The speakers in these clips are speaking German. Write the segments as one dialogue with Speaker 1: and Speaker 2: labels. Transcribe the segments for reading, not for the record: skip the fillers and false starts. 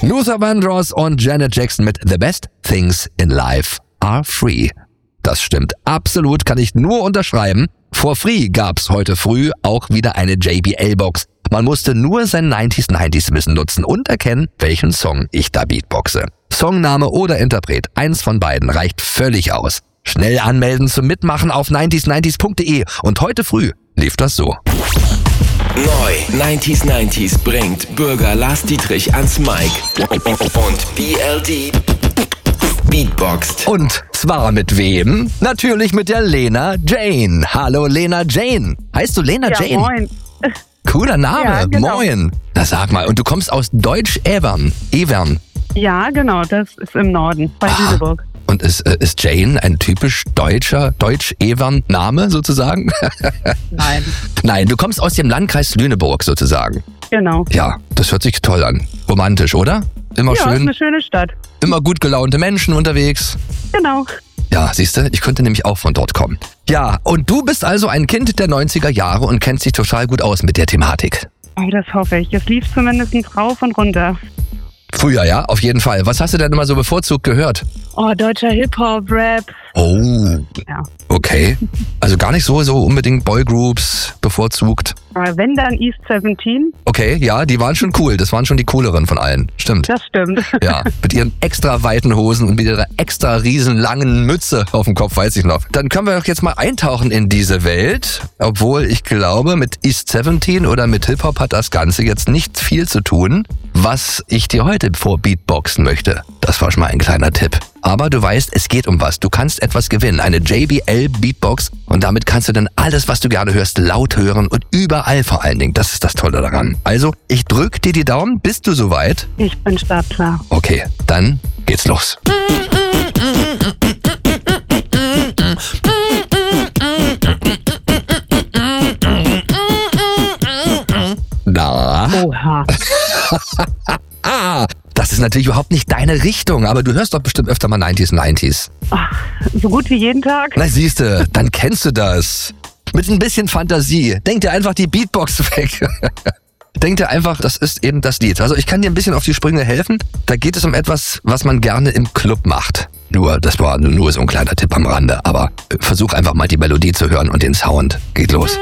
Speaker 1: Luther Vandross und Janet Jackson mit The Best Things in Life Are Free. Das stimmt absolut, kann ich nur unterschreiben. For free gab's heute früh auch wieder eine JBL-Box. Man musste nur sein 90s-Wissen nutzen und erkennen, welchen Song ich da beatboxe. Songname oder Interpret, eins von beiden reicht völlig aus. Schnell anmelden zum Mitmachen auf 90s90s.de und heute früh lief das so.
Speaker 2: Neu 90s bringt Bürger Lars Dietrich ans Mic und BLD beatboxt.
Speaker 1: Und zwar mit wem? Natürlich mit der Lena Jane. Hallo Lena Jane. Heißt du Lena Jane?
Speaker 3: Moin.
Speaker 1: Cooler Name,
Speaker 3: Ja, genau.
Speaker 1: Moin. Na sag mal, und du kommst aus Deutsch-Evern.
Speaker 3: Ja, genau, das ist im Norden, bei Lüneburg.
Speaker 1: Und ist Jane ein typisch Deutsch-Evern-Name sozusagen?
Speaker 3: Nein,
Speaker 1: Nein, du kommst aus dem Landkreis Lüneburg sozusagen.
Speaker 3: genau.
Speaker 1: Ja, das hört sich toll an. Romantisch, oder? Immer
Speaker 3: Ja, ist
Speaker 1: schön,
Speaker 3: eine schöne Stadt.
Speaker 1: immer gut gelaunte Menschen unterwegs.
Speaker 3: Genau.
Speaker 1: Ja, siehste, ich könnte nämlich auch von dort kommen. Ja, und du bist also ein Kind der 90er Jahre und kennst dich total gut aus mit der Thematik.
Speaker 3: Oh, das hoffe ich. Es lief zumindest rauf und runter.
Speaker 1: Früher, ja, auf jeden Fall. Was hast du denn immer so bevorzugt gehört?
Speaker 3: Oh, deutscher Hip-Hop, Rap.
Speaker 1: Oh,
Speaker 3: Ja.
Speaker 1: okay. Also gar nicht so unbedingt Boygroups bevorzugt.
Speaker 3: Aber wenn, dann East 17.
Speaker 1: Okay, ja, die waren schon cool. Das waren schon die cooleren von allen. Stimmt.
Speaker 3: Das stimmt.
Speaker 1: Ja, mit ihren extra weiten Hosen und mit ihrer extra riesen langen Mütze auf dem Kopf, weiß ich noch. Dann können wir doch jetzt mal eintauchen in diese Welt. Obwohl ich glaube, mit East 17 oder mit Hip-Hop hat das Ganze jetzt nicht viel zu tun. Was ich dir heute vorbeatboxen möchte, das war schon mal ein kleiner Tipp. Aber du weißt, es geht um was. Du kannst etwas gewinnen, eine JBL Beatbox. Und damit kannst du dann alles, was du gerne hörst, laut hören und überall vor allen Dingen. Das ist das Tolle daran. Also, ich drück dir die Daumen. Bist du soweit?
Speaker 3: Ich bin startklar.
Speaker 1: Okay, dann geht's los. Na?
Speaker 3: Oha.
Speaker 1: Das ist natürlich überhaupt nicht deine Richtung, aber du hörst doch bestimmt öfter mal 90s.
Speaker 3: Ach, so gut wie jeden Tag.
Speaker 1: Na siehste, dann kennst du das. Mit ein bisschen Fantasie. Denk dir einfach die Beatbox weg. Denk dir einfach, das ist eben das Lied. Also ich kann dir ein bisschen auf die Sprünge helfen. Da geht es um etwas, was man gerne im Club macht. Das war nur so ein kleiner Tipp am Rande. Aber versuch einfach mal die Melodie zu hören und den Sound. Geht los.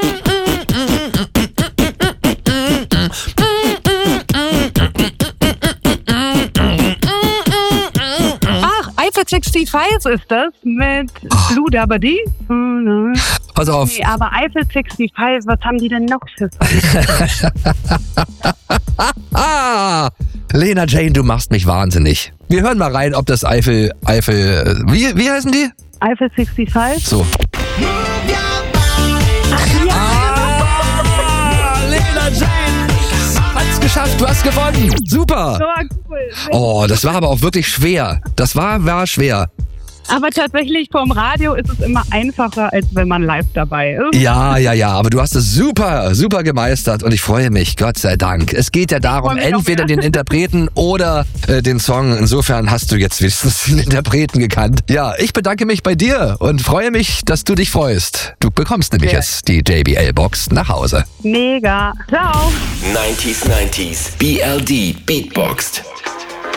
Speaker 3: Ach, Eiffel 65 ist das mit Blue Dabadi.
Speaker 1: Pass auf.
Speaker 3: Nee, aber Eiffel 65, was haben die denn noch für
Speaker 1: Lena Jane, du machst mich wahnsinnig. Wir hören mal rein, ob das Eiffel, wie heißen die?
Speaker 3: Eiffel 65?
Speaker 1: So. Lena Jane hat's geschafft, du hast gewonnen. Super.
Speaker 3: So cool.
Speaker 1: Oh, das war aber auch wirklich schwer. Das war schwer.
Speaker 3: Aber tatsächlich vom Radio ist es immer einfacher, als wenn man live dabei ist.
Speaker 1: Ja, aber du hast es super gemeistert und ich freue mich, Gott sei Dank. Es geht ja darum,
Speaker 3: freue mich noch
Speaker 1: entweder
Speaker 3: mehr.
Speaker 1: den Interpreten oder den Song. Insofern hast du jetzt wenigstens den Interpreten gekannt. Ja, ich bedanke mich bei dir und freue mich, dass du dich freust. Du bekommst nämlich
Speaker 3: Ja.
Speaker 1: jetzt die JBL-Box nach Hause.
Speaker 3: Mega. Ciao.
Speaker 2: 90s BLD beatboxt.